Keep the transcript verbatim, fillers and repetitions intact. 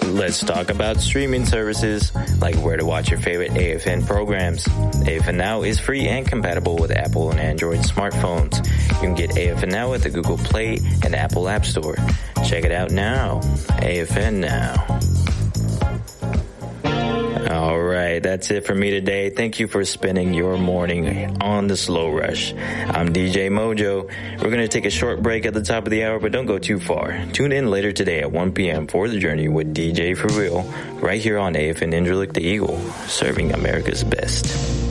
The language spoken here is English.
let's talk about streaming services, like where to watch your favorite A F N programs. A F N Now is free and compatible with Apple and Android smartphones. You can get A F N Now at the Google Play and Apple App Store. Check it out now. A F N Now. All right, that's it for me today. Thank you for spending your morning on the Slow Rush. I'm D J Mojo. We're going to take a short break at the top of the hour, but don't go too far. Tune in later today at one p.m. for The Journey with D J For Real, right here on A F N Indralik the Eagle, serving America's best.